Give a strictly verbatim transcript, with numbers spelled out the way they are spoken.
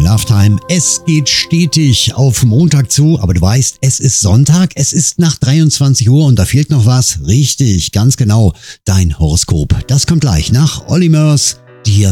Love Time. Es geht stetig auf Montag zu, aber du weißt, es ist Sonntag, es ist nach dreiundzwanzig Uhr und da fehlt noch was. Richtig, ganz genau, dein Horoskop. Das kommt gleich nach Olli Mörs, dir